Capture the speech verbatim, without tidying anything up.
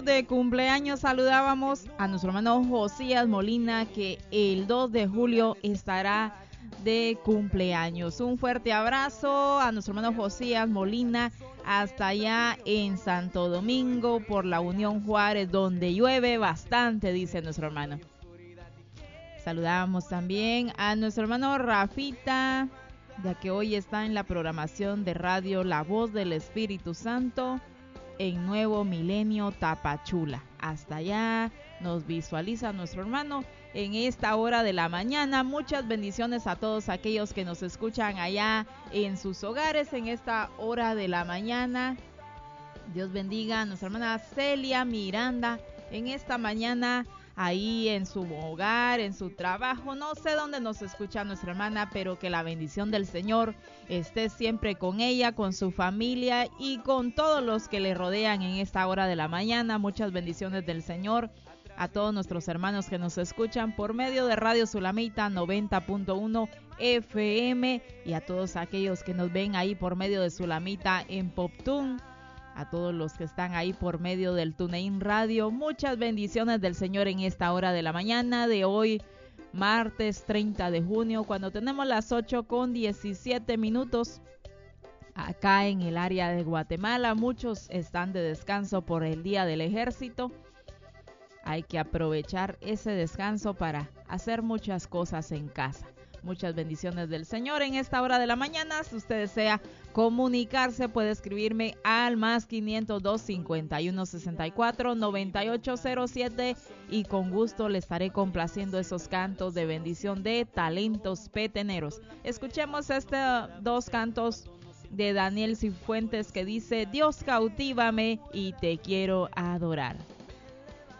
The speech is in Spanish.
De cumpleaños saludábamos a nuestro hermano Josías Molina, que el dos de julio estará de cumpleaños. Un fuerte abrazo a nuestro hermano Josías Molina hasta allá en Santo Domingo por la Unión Juárez, donde llueve bastante, dice nuestro hermano. Saludamos también a nuestro hermano Rafita, ya que hoy está en la programación de radio La Voz del Espíritu Santo en Nuevo Milenio Tapachula. Hasta allá nos visualiza nuestro hermano en esta hora de la mañana. Muchas bendiciones a todos aquellos que nos escuchan allá en sus hogares en esta hora de la mañana. Dios bendiga a nuestra hermana Celia Miranda en esta mañana, ahí en su hogar, en su trabajo. No sé dónde nos escucha nuestra hermana, pero que la bendición del Señor esté siempre con ella, con su familia y con todos los que le rodean en esta hora de la mañana. Muchas bendiciones del Señor a todos nuestros hermanos que nos escuchan por medio de Radio Sulamita noventa punto uno F M y a todos aquellos que nos ven ahí por medio de Sulamita en Poptune. A todos los que están ahí por medio del TuneIn Radio, muchas bendiciones del Señor en esta hora de la mañana de hoy, martes treinta de junio, cuando tenemos las ocho con diecisiete minutos. Acá en el área de Guatemala, muchos están de descanso por el Día del Ejército. Hay que aprovechar ese descanso para hacer muchas cosas en casa. Muchas bendiciones del Señor en esta hora de la mañana. Si usted desea comunicarse, puede escribirme al más quinientos dos, cincuenta y uno, sesenta y cuatro, noventa y ocho cero siete y con gusto le estaré complaciendo esos cantos de bendición de talentos peteneros. Escuchemos estos dos cantos de Daniel Cifuentes que dice: Dios, cautívame y te quiero adorar.